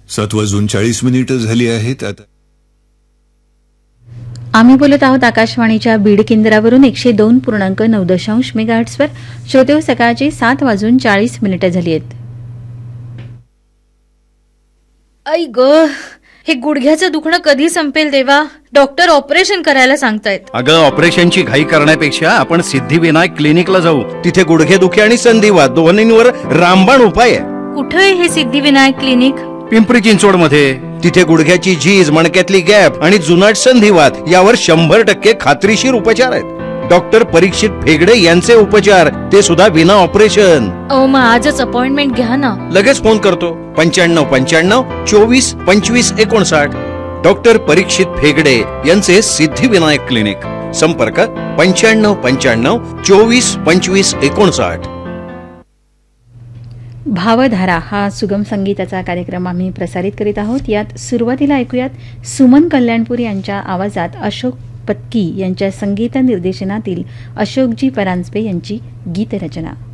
7:40 झाली आहेत. आता आम्ही बोलत आहोत आकाशवाणीच्या बीड केंद्रावरून 102.9 मेगाहर्ट्झवर. श्रोते, सकाळची 7:40 झाली आहेत. आई ग, हे गुडघ्याचं दुखणं कधी संपेल देवा? डॉक्टर ऑपरेशन करायला सांगतायत. अगं, ऑपरेशनची घाई करण्यापेक्षा आपण सिद्धिविनायक क्लिनिकला जाऊ. तिथे गुडघेदुखी आणि संधिवात दोन्हींवर रामबाण उपाय आहे. कुठे आहे हे सिद्धिविनायक क्लिनिक? पिंपरी चिंचवड मध्ये. तिथे गुडघ्याची झीज, मणक्यातली गॅप आणि जुनाट संधिवात यावर 100% खात्रीशीर उपचार आहेत. डॉक्टर परीक्षित फेगडे यांचे उपचार, ते सुद्धा विना ऑपरेशन. मग आजच अपॉइंटमेंट घ्या ना. लगेच फोन करतो. 9595 24 25 59. डॉक्टर परीक्षित फेगडे यांचे सिद्धिविनायक क्लिनिक. संपर्क 9595 24 25 59. भावधारा हा सुगम संगीताचा कार्यक्रम आम्ही प्रसारित करीत आहोत. यात सुरुवातीला ऐकूयात सुमन कल्याणपूर यांच्या आवाजात अशोक पत्की यांच्या संगीत निर्देशनातील अशोकजी परांजपे यांची गीतरचना.